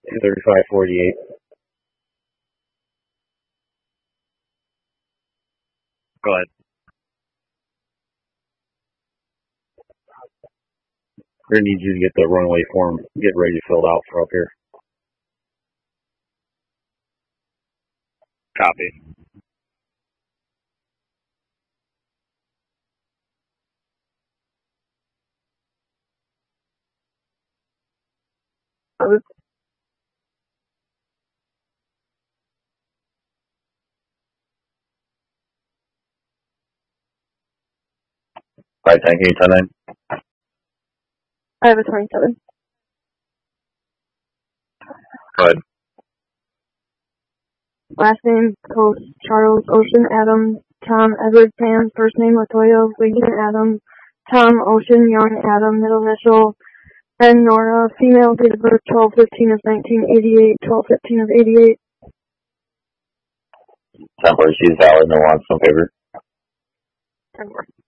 235.48. Go ahead. We're going to need you to get the runway form, get ready filled out for up here. Copy. Alright, thank you, 10-9. I have a 27. Go ahead. Last name, Coast, Charles, Ocean, Adam, Tom, Edward, Sam, first name, Latoya, Wiggin, Adam, Tom, Ocean, Young, Adam, middle initial, and Nora, female, date of birth 12/15 of 1988, 12/15 of 88. Templars, she's valid, no wants, no favor. 10-4.